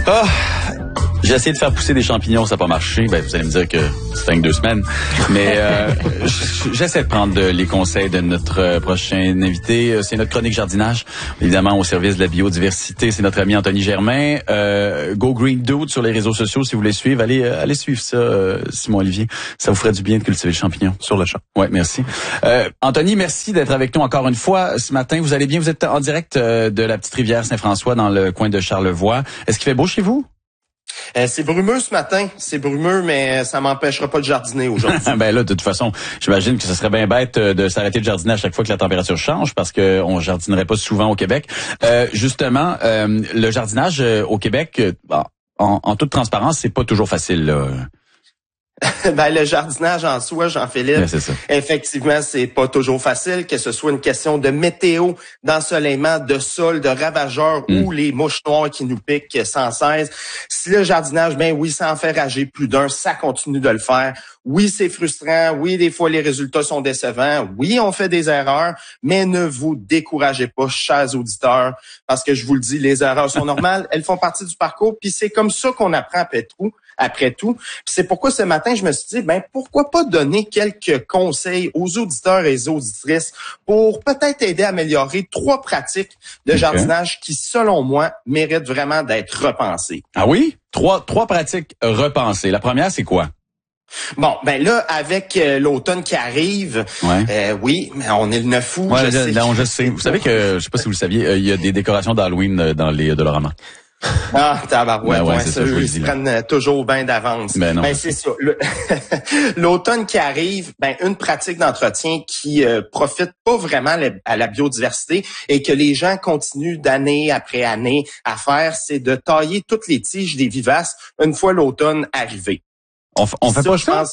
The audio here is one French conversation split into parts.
Ah, j'ai essayé de faire pousser des champignons, ça n'a pas marché. Ben, vous allez me dire que c'est fin que 2 semaines. Mais j'essaie de prendre les conseils de notre prochain invité. C'est notre chronique jardinage, évidemment au service de la biodiversité. C'est notre ami Anthony Germain. Go Green Dude sur les réseaux sociaux si vous voulez suivre. Allez suivre ça, Simon Olivier. Ça vous ferait du bien de cultiver le champignon. Sur le champ. Ouais, merci. Anthony, merci d'être avec nous encore une fois ce matin. Vous allez bien? Vous êtes en direct de la petite rivière Saint-François dans le coin de Charlevoix. Est-ce qu'il fait beau chez vous? C'est brumeux ce matin. C'est brumeux, mais ça m'empêchera pas de jardiner aujourd'hui. Ben là, de toute façon, j'imagine que ce serait bien bête de s'arrêter de jardiner à chaque fois que la température change parce que on jardinerait pas souvent au Québec. Justement, le jardinage au Québec, en toute transparence, c'est pas toujours facile, là. Ben, le jardinage en soi, Jean-Philippe, Ouais, c'est ça. effectivement, c'est pas toujours facile, que ce soit une question de météo, d'ensoleillement, de sol, de ravageurs ou les mouches noires qui nous piquent sans cesse. Si le jardinage, ben oui, ça en fait rager plus d'un, ça continue de le faire. Oui, c'est frustrant. Oui, des fois, les résultats sont décevants. Oui, on fait des erreurs, mais ne vous découragez pas, chers auditeurs, parce que je vous le dis, les erreurs sont normales. Elles font partie du parcours, puis c'est comme ça qu'on apprend après tout. Puis c'est pourquoi ce matin, je me suis dit, ben pourquoi pas donner quelques conseils aux auditeurs et aux auditrices pour peut-être aider à améliorer 3 pratiques de jardinage qui, selon moi, méritent vraiment d'être repensées. Ah oui? Trois pratiques repensées. La première, c'est quoi? Bon, ben là, avec l'automne qui arrive, oui, mais on est le 9 août, Ouais, je sais. je sais. Vous savez que, je sais pas si vous le saviez, il y a des décorations d'Halloween dans les Dolorama. Ah, tabarouette, ouais, c'est ça, je vous le ils dis, se là. prennent toujours bien d'avance. Ben non. Ben c'est ça. L'automne qui arrive, ben une pratique d'entretien qui profite pas vraiment à la biodiversité et que les gens continuent d'année après année à faire, c'est de tailler toutes les tiges des vivaces une fois l'automne arrivé. On fait pas ça?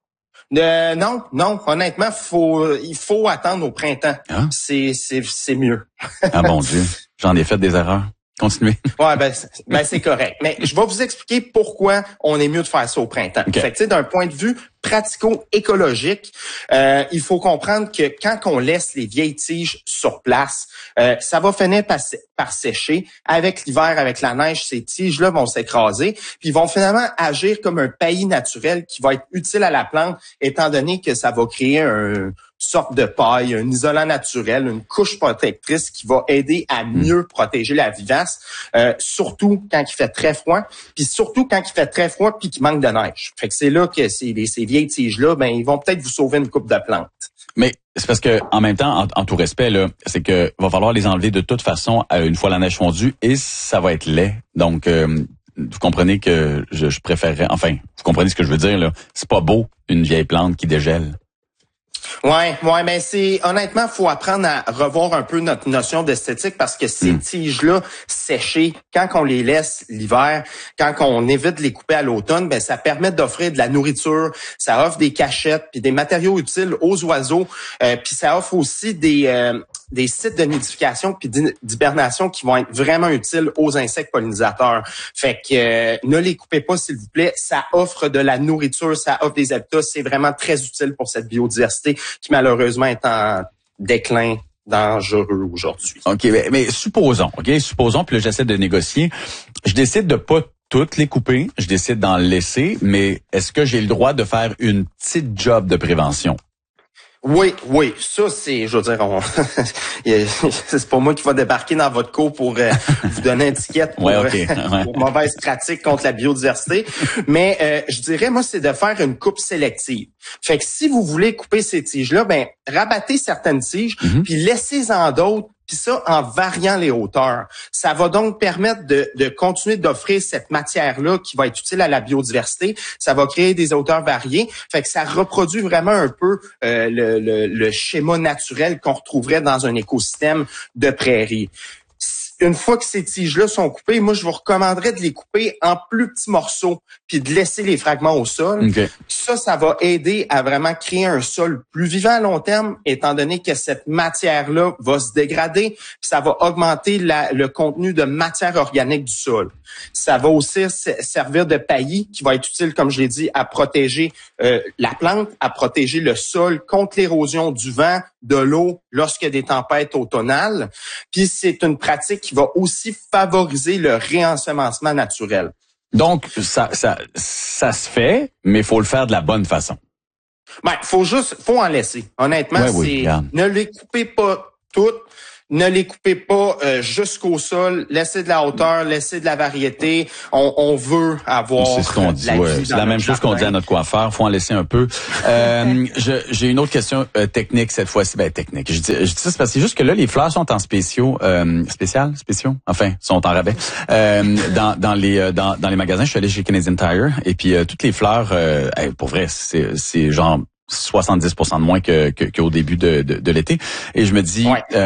Non, honnêtement, il faut attendre au printemps. Ah. C'est mieux. Ah bon Dieu, j'en ai fait des erreurs. Continuez. Ouais, ben c'est correct. Mais je vais vous expliquer pourquoi on est mieux de faire ça au printemps. Okay. Fait que, tu sais, d'un point de vue pratico-écologique, il faut comprendre que quand on laisse les vieilles tiges sur place, ça va finir par sécher. Avec l'hiver, avec la neige, ces tiges-là vont s'écraser, puis ils vont finalement agir comme un paillis naturel qui va être utile à la plante, étant donné que ça va créer une sorte de paille, un isolant naturel, une couche protectrice qui va aider à mieux protéger la vivace, surtout quand il fait très froid, puis surtout quand il fait très froid puis qu'il manque de neige. Fait que c'est là que ces vieilles tiges-là, ben ils vont peut-être vous sauver une coupe de plantes. Mais c'est parce que en même temps, en tout respect, là, c'est que va falloir les enlever de toute façon une fois la neige fondue et ça va être laid. Donc vous comprenez que je préférerais, enfin, vous comprenez ce que je veux dire, là. C'est pas beau une vieille plante qui dégèle. Ouais, mais c'est honnêtement, faut apprendre à revoir un peu notre notion d'esthétique parce que ces tiges-là séchées, quand on les laisse l'hiver, quand on évite de les couper à l'automne, ben ça permet d'offrir de la nourriture, ça offre des cachettes puis des matériaux utiles aux oiseaux, puis ça offre aussi des sites de nidification puis d'hibernation qui vont être vraiment utiles aux insectes pollinisateurs. Fait que ne les coupez pas s'il vous plaît, ça offre de la nourriture, ça offre des habitats, c'est vraiment très utile pour cette biodiversité qui malheureusement est en déclin dangereux aujourd'hui. OK, mais supposons, puis là j'essaie de négocier, je décide de pas toutes les couper, je décide d'en laisser, mais est-ce que j'ai le droit de faire une petite job de prévention? Oui, ça c'est, je veux dire, c'est pas moi qui va débarquer dans votre cours pour vous donner une étiquette pour, pour mauvaise pratique contre la biodiversité, mais je dirais moi c'est de faire une coupe sélective. Fait que si vous voulez couper ces tiges-là, ben rabattez certaines tiges, puis laissez-en d'autres. Puis ça, en variant les hauteurs. Ça va donc permettre de continuer d'offrir cette matière-là qui va être utile à la biodiversité. Ça va créer des hauteurs variées. Fait que ça reproduit vraiment un peu le schéma naturel qu'on retrouverait dans un écosystème de prairie. Une fois que ces tiges-là sont coupées, moi, je vous recommanderais de les couper en plus petits morceaux puis de laisser les fragments au sol. Okay. Ça va aider à vraiment créer un sol plus vivant à long terme, étant donné que cette matière-là va se dégrader, puis ça va augmenter le contenu de matière organique du sol. Ça va aussi servir de paillis qui va être utile, comme je l'ai dit, à protéger la plante, à protéger le sol contre l'érosion du vent, de l'eau lorsqu'il y a des tempêtes automnales. Puis c'est une pratique qui va aussi favoriser le réensemencement naturel. Donc, ça se fait, mais il faut le faire de la bonne façon. Ben, faut en laisser. Honnêtement, ne les coupez pas toutes. Ne les coupez pas jusqu'au sol. Laissez de la hauteur, laissez de la variété. On veut avoir. C'est ce qu'on dit. C'est la même chose qu'on dit à notre coiffeur. Faut en laisser un peu. J'ai une autre question technique cette fois-ci. Ben technique. Je dis ça, c'est parce que c'est juste que là les fleurs sont en spéciaux, enfin sont en rabais. Dans les magasins, je suis allé chez Canadian Tire et puis toutes les fleurs, pour vrai, c'est genre 70% de moins qu'au début de l'été. Et je me dis,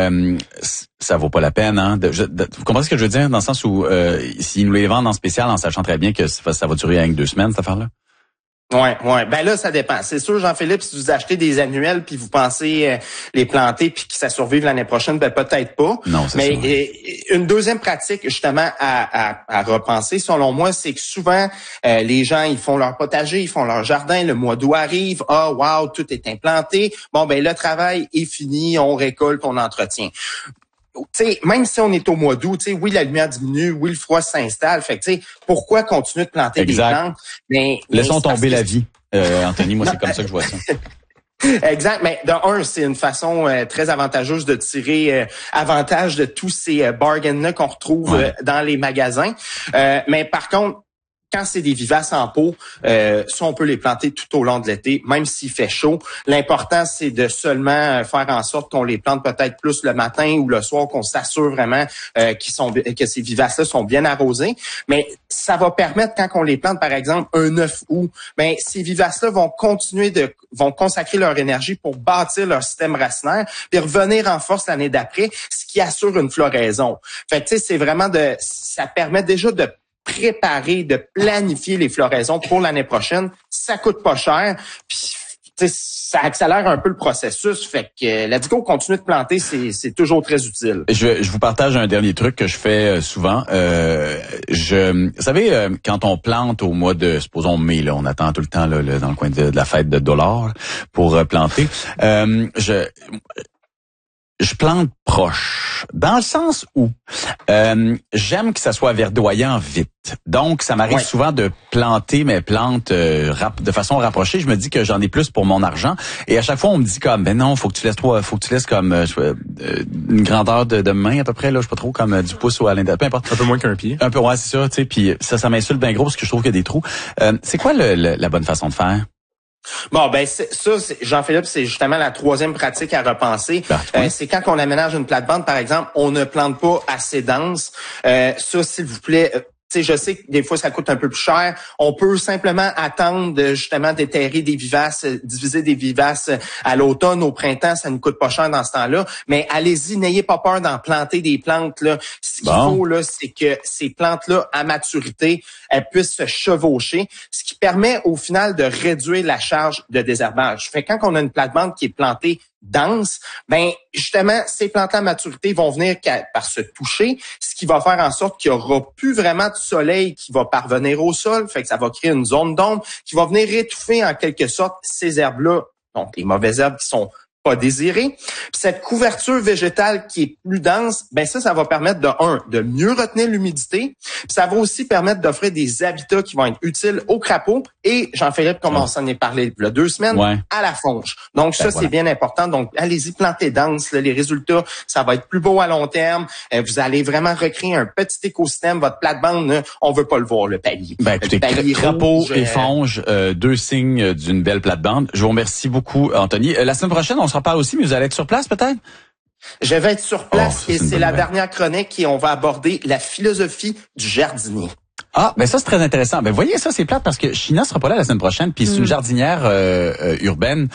ça vaut pas la peine. Hein, vous comprenez ce que je veux dire? Dans le sens où s'ils nous les vendent en spécial en sachant très bien que ça va durer avec 2 semaines, cette affaire-là? Ouais. Ben là, ça dépend. C'est sûr, Jean-Philippe, si vous achetez des annuels puis vous pensez les planter puis que ça survive l'année prochaine, ben peut-être pas. Non, c'est ça. Mais une deuxième pratique, justement, à repenser, selon moi, c'est que souvent, les gens, ils font leur potager, ils font leur jardin, le mois d'août arrive, wow, tout est implanté. Bon, ben le travail est fini, on récolte, on entretient. T'sais, même si on est au mois d'août, oui, la lumière diminue, oui, le froid s'installe. Fait que, pourquoi continuer de planter des plantes? Laissons tomber la vie. Anthony, moi, c'est comme ça que je vois ça. Exact, mais c'est une façon très avantageuse de tirer avantage de tous ces bargains-là qu'on retrouve dans les magasins. Mais par contre, quand c'est des vivaces en pot, ça, on peut les planter tout au long de l'été, même s'il fait chaud. L'important, c'est de seulement faire en sorte qu'on les plante peut-être plus le matin ou le soir, qu'on s'assure vraiment que ces vivaces-là sont bien arrosées. Mais ça va permettre, quand on les plante, par exemple, un 9 août, ben ces vivaces-là vont consacrer leur énergie pour bâtir leur système racinaire, puis revenir en force l'année d'après, ce qui assure une floraison. Fait que, tu sais, c'est vraiment ça permet déjà de préparer, de planifier les floraisons pour l'année prochaine. Ça coûte pas cher, puis ça accélère un peu le processus. Fait que let's go, continuer de planter, c'est toujours très utile. Je vous partage un dernier truc que je fais souvent. Vous savez, quand on plante au mois de, supposons mai, là, on attend tout le temps là, dans le coin de la fête de dollars pour planter. Je plante proche, dans le sens où j'aime que ça soit verdoyant vite. Donc, ça m'arrive souvent de planter mes plantes de façon rapprochée. Je me dis que j'en ai plus pour mon argent. Et à chaque fois, on me dit comme, ben non, faut que tu laisses comme une grandeur de main à peu près, là, je sais pas trop, comme du pouce ou à l'intérieur, peu importe. Un peu moins qu'un pied. Un peu, ouais, c'est ça, tu sais. Puis ça m'insulte bien gros parce que je trouve qu'il y a des trous. C'est quoi la bonne façon de faire? Bon, ben Jean-Philippe, c'est justement la troisième pratique à repenser. C'est quand on aménage une plate-bande, par exemple, on ne plante pas assez dense. Ça, s'il vous plaît. Je sais que des fois, ça coûte un peu plus cher. On peut simplement attendre justement déterrer des vivaces, diviser des vivaces à l'automne, au printemps, ça ne coûte pas cher dans ce temps-là. Mais allez-y, n'ayez pas peur d'en planter des plantes. Là. Ce qu'il faut, là, c'est que ces plantes-là, à maturité, elles puissent se chevaucher, ce qui permet au final de réduire la charge de désherbage. Fait quand on a une plate-bande qui est plantée dense, ben justement, ces plantes à maturité vont venir par se toucher, ce qui va faire en sorte qu'il n'y aura plus vraiment de soleil qui va parvenir au sol, fait que ça va créer une zone d'ombre qui va venir étouffer en quelque sorte ces herbes-là, donc les mauvaises herbes qui sont pas désirées. Puis cette couverture végétale qui est plus dense, ben ça va permettre de mieux retenir l'humidité. Puis ça va aussi permettre d'offrir des habitats qui vont être utiles aux crapauds et, Jean-Philippe, comme on s'en est parlé il y a 2 semaines, à la fonge. Donc ça, c'est bien important. Donc allez-y, plantez dense. Là, les résultats, ça va être plus beau à long terme. Vous allez vraiment recréer un petit écosystème. Votre plate-bande, on veut pas le voir, le palier. Ben écoutez, crapaud et fonge, 2 signes d'une belle plate-bande. Je vous remercie beaucoup, Anthony. La semaine prochaine, on se reparle aussi, mais vous allez être sur place peut-être? Je vais être sur place et c'est la dernière chronique et on va aborder la philosophie du jardinier. Ah, ben ça c'est très intéressant. Ben voyez, ça c'est plate parce que China sera pas là la semaine prochaine, puis c'est une jardinière urbaine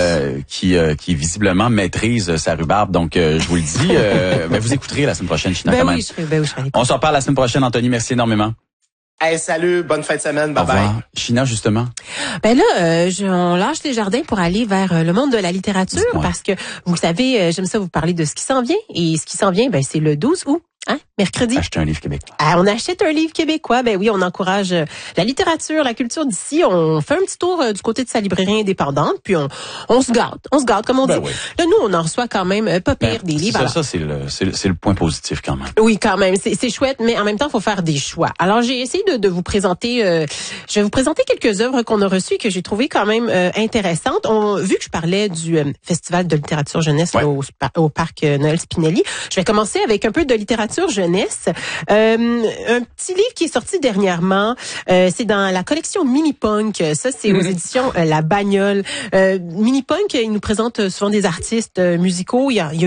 qui visiblement maîtrise sa rhubarbe. Donc je vous le dis, ben vous écouterez la semaine prochaine, China, quand même. On s'en reparle la semaine prochaine, Anthony. Merci énormément. Hey, salut, bonne fin de semaine, bye bye. China, justement. Ben là, on lâche les jardins pour aller vers le monde de la littérature parce que, vous savez, j'aime ça vous parler de ce qui s'en vient. Et ce qui s'en vient, ben c'est le 12 août. Hein? Mercredi. Acheter un livre québécois. On achète un livre québécois. Ben oui, on encourage la littérature, la culture d'ici. On fait un petit tour du côté de sa librairie indépendante, puis on se garde. On se garde, comme on dit. Oui. Là, nous, on en reçoit quand même pas pire des livres. Ça, c'est le point positif quand même. Oui, quand même. C'est chouette, mais en même temps, il faut faire des choix. Alors, j'ai essayé de vous présenter, je vais vous présenter quelques œuvres qu'on a reçues et que j'ai trouvées quand même intéressantes. Vu que je parlais du Festival de littérature jeunesse là, au parc Noël Spinelli, je vais commencer avec un peu de littérature jeunesse. Un petit livre qui est sorti dernièrement, c'est dans la collection Mini Punk. Ça, c'est aux éditions La Bagnole. Mini Punk, il nous présente souvent des artistes musicaux. Il y a